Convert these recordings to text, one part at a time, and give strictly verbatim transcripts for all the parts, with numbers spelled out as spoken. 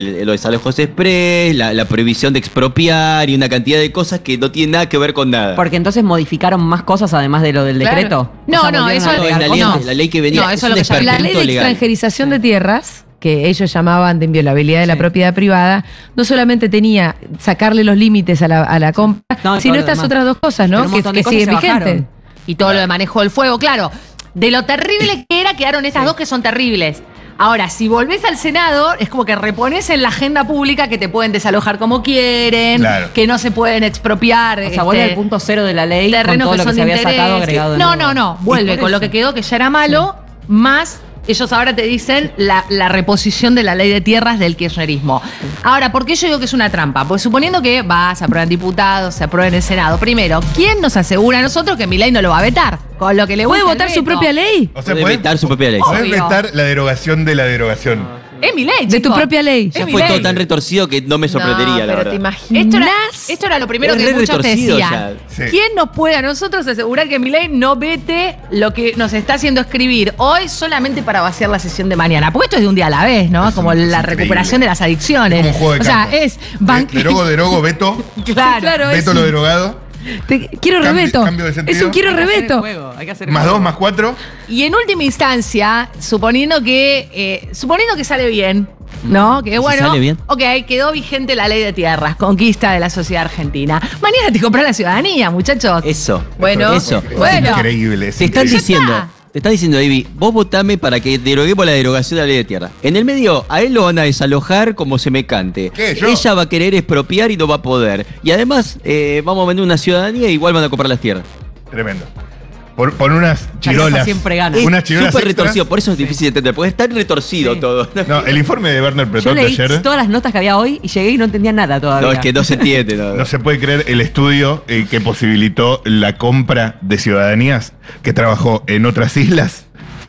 los desalojos express, la, la prohibición de expropiar y una cantidad de cosas que no tienen nada que ver con nada. Porque entonces modificaron más cosas además de lo del Claro. decreto. No, O sea, no, volvieron eso a No, es agregar la ley, cosas. la ley que venía. No, eso es es lo un que ya- La ley esperpento de legal. extranjerización de tierras, que ellos llamaban de inviolabilidad de la Sí. propiedad privada, no solamente tenía sacarle los límites a la, a la compra, No, y sino todo lo estas demás. otras dos cosas, Pero ¿no? un Que, montón de que cosas siguen se vigentes. bajaron. Y todo lo de manejo del fuego, claro. De lo terrible que era, quedaron estas dos que son terribles. Ahora, si volvés al Senado, es como que repones en la agenda pública que te pueden desalojar como quieren, Claro. que no se pueden expropiar. O sea, vuelve este, al punto cero de la ley con terrenos todo que lo que son se de había interés. sacado agregado de No, nuevo. no, no. Y Vuelve por con lo eso. que quedó, que ya era malo, más ellos ahora te dicen la, la reposición de la ley de tierras del kirchnerismo. Ahora, ¿por qué yo digo que es una trampa? Pues suponiendo que va, se aprueban diputados, se aprueba en el Senado. Primero, ¿quién nos asegura a nosotros que Milei no lo va a vetar? Con lo que le ¿Puede gusta el votar su veto. propia ley? O sea, Puede podés- vetar su propia ley. podés Obvio. vetar la derogación de la derogación. Es Milei, De tu chicos. propia ley. Es Ya mi fue ley. todo tan retorcido que no me sorprendería, No, la pero verdad. te Esto era, imaginas. esto era lo primero Es que re muchos te retorcido decían. ya. Sí. ¿Quién nos puede a nosotros asegurar que Milei no vete lo que nos está haciendo escribir hoy solamente para vaciar la sesión de mañana? Porque esto es de un día a la vez, ¿no? Es Como un- es la increíble. recuperación de las adicciones. Es como un juego de o sea, campo. es De- ban- Derogo, derogo, veto. Claro. Claro, es- Veto lo derogado. Te- quiero Cambio- reveto. cambio de sentido. Es un quiero Hay que hacer el reveto. juego, hay que hacer el Más juego. dos, más cuatro. Y en última instancia, suponiendo que eh, suponiendo que sale bien, ¿no? Que si bueno, sale bien? ok, quedó vigente la ley de tierras, conquista de la sociedad argentina. Mañana te compras la ciudadanía, muchachos. Eso. Bueno, Eso. Es bueno. increíble. Es Te están increíble. diciendo, está. te están diciendo, Ivy, vos votame para que deroguemos la derogación de la ley de tierra. En el medio, a él lo van a desalojar como se me cante. ¿Qué, yo? Ella va a querer expropiar y no va a poder. Y además, eh, vamos a vender una ciudadanía y igual van a comprar las tierras. Tremendo. Por, por unas chirolas. siempre gana. Es Unas chirolas súper extra. retorcido, por eso es difícil de entender, porque es tan retorcido Sí. todo. No, el informe de Werner Yo Breton de leí ayer. todas las notas que había hoy y llegué y no entendía nada todavía. No, es que no se entiende. No, No se puede creer el estudio eh, que posibilitó la compra de ciudadanías que trabajó en otras islas.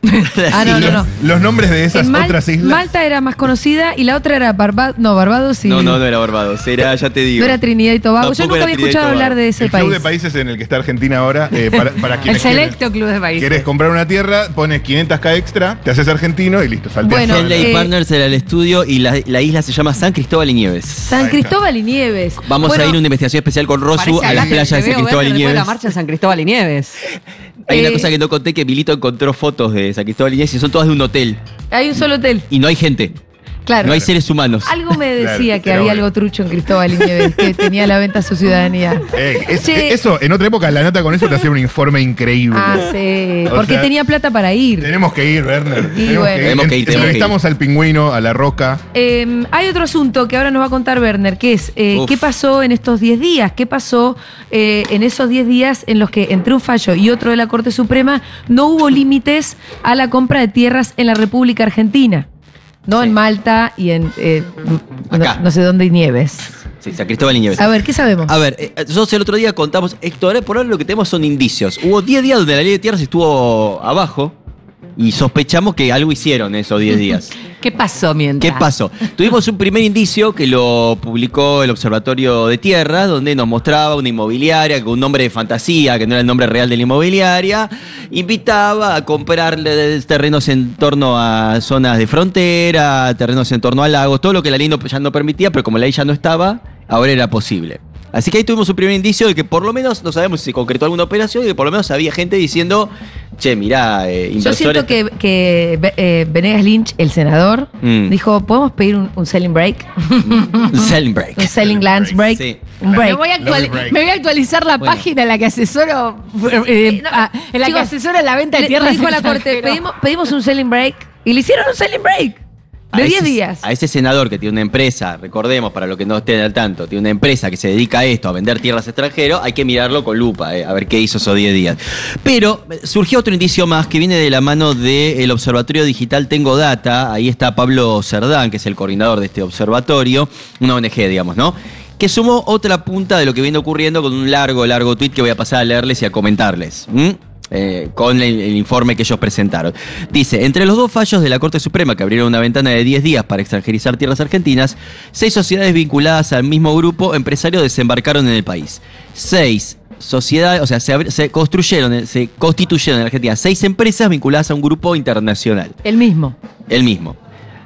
Ah, no, no, no. Los nombres de esas En Mal- otras islas. Malta era más conocida y la otra era Barbados. No, Barbados y. no, no, no era Barbados, era, ya te digo. No era Trinidad y Tobago. Yo Tampoco nunca era había Trinidad y escuchado Tobago. hablar de ese el país. club de países en el que está Argentina ahora, eh, para, para El quienes selecto quieren- club de países. quieres comprar una tierra, pones quinientas K extra, te haces argentino y listo, salteas Bueno, toda la- Henley eh, Partners era el estudio y la, la isla se llama San Cristóbal y Nieves. San Ahí está. Cristóbal y Nieves. Vamos Bueno, a ir a una investigación especial con Rosu Parece a las acá que playas te de San veo Cristóbal y ver después de Nieves. la marcha en San Cristóbal y Nieves. Hay una Eh, cosa que no conté, que Milito encontró fotos de San Cristóbal y Nieves y son todas de un hotel. Hay un solo hotel. Y no hay gente. Claro. No hay seres humanos. Algo me decía Claro, que era había obvio. algo trucho en Cristóbal y Nieves, que tenía a la venta su ciudadanía. Eh, es- Che. eso, en otra época, la nota con eso te hacía un informe increíble. Ah, sí. O Porque sea, tenía plata para ir. Tenemos que ir, Werner. Y tenemos, bueno. que ir. Tenemos que ir, tenemos que ir. Entrevistamos al pingüino, a la roca. Eh, hay otro asunto que ahora nos va a contar Werner, que es eh, Uf. qué pasó en estos diez días, qué pasó eh, en esos diez días en los que entre un fallo y otro de la Corte Suprema no hubo límites a la compra de tierras en la República Argentina. No Sí. en Malta y en eh, Acá. no, no sé dónde y Nieves. Sí, San Cristóbal y Nieves. A ver, ¿qué sabemos? A ver, eh, nosotros el otro día contamos, Héctor, por ahora lo que tenemos son indicios. Hubo diez días donde la ley de tierras estuvo abajo y sospechamos que algo hicieron esos diez días. ¿Qué pasó mientras? ¿Qué pasó? Tuvimos un primer indicio que lo publicó el Observatorio de Tierra, donde nos mostraba una inmobiliaria con un nombre de fantasía, que no era el nombre real de la inmobiliaria, invitaba a comprar terrenos en torno a zonas de frontera, terrenos en torno a lagos, todo lo que la ley no- ya no permitía, pero como la ley ya no estaba, ahora era posible. Así que ahí tuvimos un primer indicio de que por lo menos, no sabemos si se concretó alguna operación, y que por lo menos había gente diciendo, che, mirá, eh, Yo inversores... siento que, que eh, Venegas Lynch, el senador, Mm. dijo, ¿podemos pedir un, un selling break? Selling break. Un selling lands break. Sí. Un Me break. voy, a actuali- Love break. me voy a actualizar la Bueno. página en la que asesoro eh, no, a- en la chicos, que asesora la venta de Le- tierras. le dijo a la en corte, extranjero. pedimos, pedimos un selling break y le hicieron un selling break A de diez ese- días. A ese senador que tiene una empresa, recordemos, para los que no estén al tanto, tiene una empresa que se dedica a esto, a vender tierras extranjeros, hay que mirarlo con lupa, eh, a ver qué hizo esos diez días. Pero eh, surgió otro indicio más que viene de la mano del Observatorio Digital Tengo Data, ahí está Pablo Cerdán, que es el coordinador de este observatorio, una O N G, digamos, ¿no? Que sumó otra punta de lo que viene ocurriendo con un largo, largo tuit que voy a pasar a leerles y a comentarles. ¿m? Eh, con el, el informe que ellos presentaron. Dice, entre los dos fallos de la Corte Suprema que abrieron una ventana de diez días para extranjerizar tierras argentinas, seis sociedades vinculadas al mismo grupo empresario desembarcaron en el país. Seis sociedades, o sea, se, abri- se construyeron, eh, se constituyeron en Argentina seis empresas vinculadas a un grupo internacional. El mismo. El mismo.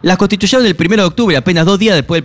Las constituyeron el primero de octubre, apenas dos días después del